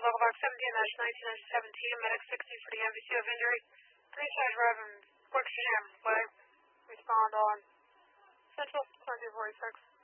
local box 17-19-17, medic 60 for the MVC of injury. 3 Drive and Wickham, flag. Respond on Central 2246.